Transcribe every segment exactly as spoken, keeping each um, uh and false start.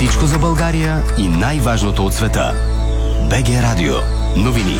Всичко за България и най-важното от света. БГ Радио. Новини.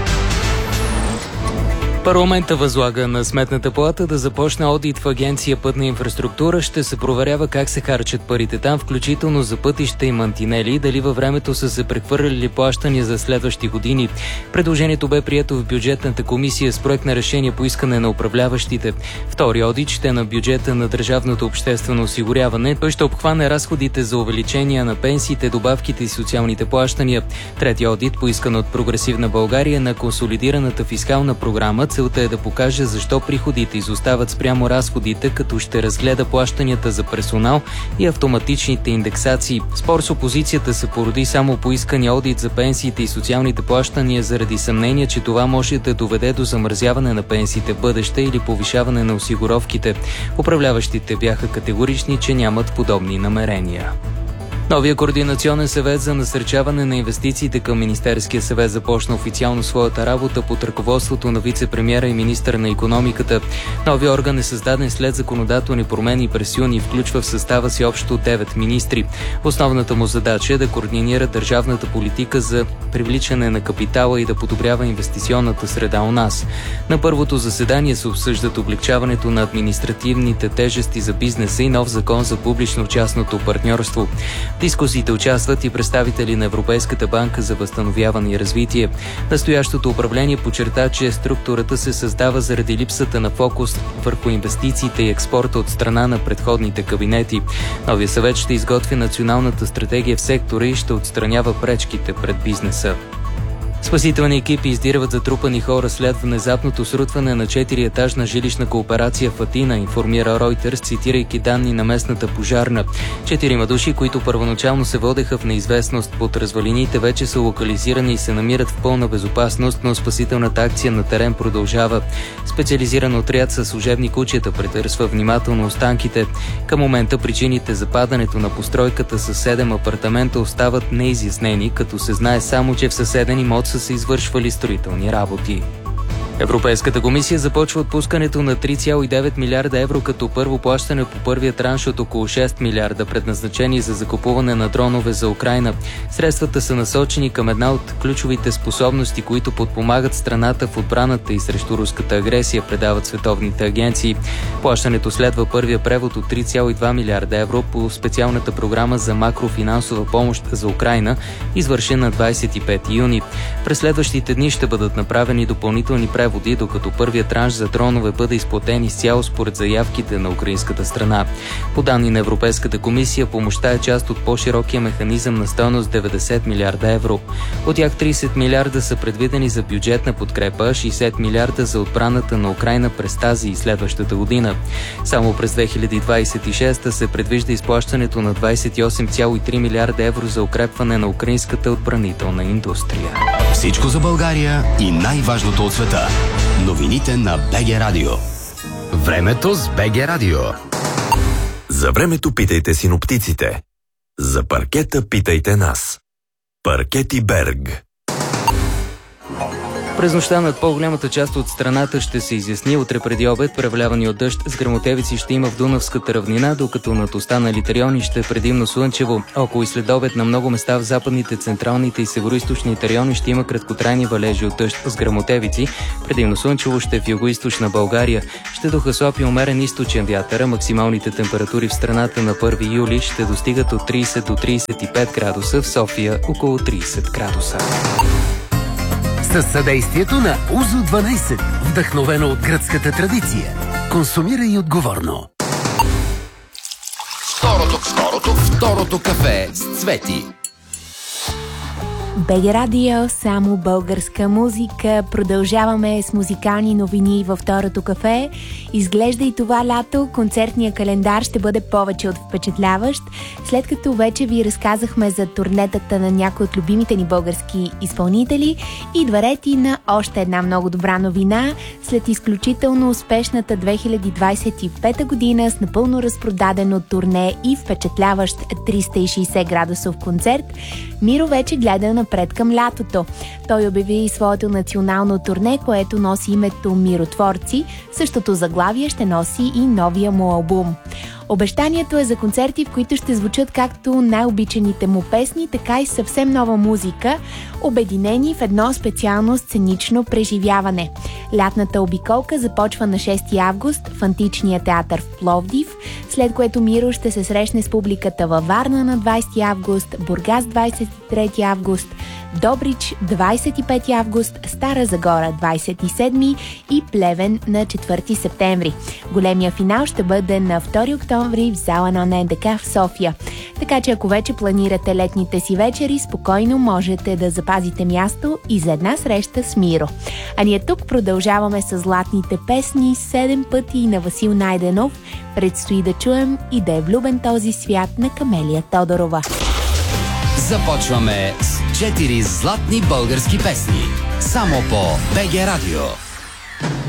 Парламента възлага на Сметната палата да започне одит в Агенция Пътна инфраструктура. Ще се проверява как се харчат парите там, включително за пътища и мантинели, дали във времето са се прехвърляли плащания за следващи години. Предложението бе прието в бюджетната комисия с проект на решение по искане на управляващите. Втори одит ще е на бюджета на държавното обществено осигуряване. Той ще обхване разходите за увеличение на пенсиите, добавките и социалните плащания. Трети одит, поискан от Прогресивна България, на консолидираната фискална програма. Целта е да покаже защо приходите изостават спрямо разходите, като ще разгледа плащанията за персонал и автоматичните индексации. Спор с опозицията се породи само по искания одит за пенсиите и социалните плащания заради съмнение, че това може да доведе до замразяване на пенсиите в бъдеще или повишаване на осигуровките. Управляващите бяха категорични, че нямат подобни намерения. Новия координационен съвет за насърчаване на инвестициите към Министерския съвет започна официално своята работа под ръководството на вице-премиера и министър на икономиката. Новия орган е създаден след законодателни промени през юни и включва в състава си общо девет министри. Основната му задача е да координира държавната политика за привличане на капитала и да подобрява инвестиционната среда у нас. На първото заседание се обсъждат облекчаването на административните тежести за бизнеса и нов закон за публично-частното партньорство. В дискусиите участват и представители на Европейската банка за възстановяване и развитие. Настоящото управление подчерта, че структурата се създава заради липсата на фокус върху инвестициите и експорта от страна на предходните кабинети. Новия съвет ще изготви националната стратегия в сектора и ще отстранява пречките пред бизнеса. Спасителни екипи издирват затрупани хора след внезапното срутване на четириетажна жилищна кооперация в Атина, информира Reuters, цитирайки данни на местната пожарна. Четирима души, които първоначално се водеха в неизвестност под развалините, вече са локализирани и се намират в пълна безопасност, но спасителната акция на терен продължава. Специализиран отряд със служебни кучета претърсва внимателно останките. Към момента причините за падането на постройката с седем апартамента остават неизяснени, като се знае само, че в съседен имот са се извършвали строителни работи. Европейската комисия започва отпускането на три цяло и девет милиарда евро като първо плащане по първия транш от около шест милиарда, предназначени за закупуване на дронове за Украйна. Средствата са насочени към една от ключовите способности, които подпомагат страната в отбраната и срещу руската агресия, предават световните агенции. Плащането следва първия превод от три цяло и два милиарда евро по специалната програма за макрофинансова помощ за Украйна, извършена на двадесет и пети юни. През следващите дни ще бъдат направени допълнителни преводи, докато първият транш за дронове бъде изплатен изцяло според заявките на украинската страна. По данни на Европейската комисия, помощта е част от по-широкия механизъм на стойност деветдесет милиарда евро. От тях тридесет милиарда са предвидени за бюджетна подкрепа, шестдесет милиарда за отбраната на Украйна през тази и следващата година. Само през две хиляди двадесет и шеста се предвижда изплащането на двадесет и осем цяло и три милиарда евро за укрепване на украинската отбранителна индустрия. Всичко за България и най-важното от света. Новините на БГ Радио. Времето с БГ Радио. За времето питайте синоптиците. За паркета питайте нас. Паркети Берг. През нощта над по-голямата част от страната ще се изясни. Утре преди обед превалявани от дъжд с гръмотевици ще има в Дунавската равнина, докато над останалите райони ще е предимно слънчево. Около и след обед на много места в западните, централните и североизточните райони ще има краткотрайни валежи от дъжд с гръмотевици. Предимно слънчево ще е в югоизточна България. Ще духа слаб и умерен източен вятър. Максималните температури в страната на първи юли ще достигат от тридесет до тридесет и пет градуса, в София около тридесет градуса. Със съдействието на Узо дванадесет, вдъхновено от гръцката традиция. Консумирай отговорно. Второто, второто, второто кафе с Цвети. БГ Радио, само българска музика. Продължаваме с музикални новини във второто кафе. Изглежда и това лято концертния календар ще бъде повече от впечатляващ, след като вече ви разказахме за турнетата на някои от любимите ни български изпълнители. Идва ред и на още една много добра новина. След изключително успешната две хиляди двадесет и пета година с напълно разпродадено турне и впечатляващ триста и шейсет градусов концерт, Миро вече гледа напред към лятото. Той обяви своето национално турне, което носи името Миротворци. Същото заглавие ще носи и новия му албум. Обещанието е за концерти, в които ще звучат както най-обичаните му песни, така и съвсем нова музика, обединени в едно специално сценично преживяване. Лятната обиколка започва на шести август в Античния театър в Пловдив, след което Миро ще се срещне с публиката във Варна на двайсети август, Бургас двайсет и трети август, Добрич двайсет и пети август, Стара Загора двайсет и седми и Плевен на четвърти септември. Големия финал ще бъде на втори октомври в зала на НДК в София. Така че ако вече планирате летните си вечери, спокойно можете да запазите място и за една среща с Миро. А ние тук продължаваме с златните песни седем пъти на Васил Найденов. Предстои да чуем И да е влюбен този свят на Камелия Тодорова. Започваме с четири златни български песни. Само по БГ Радио.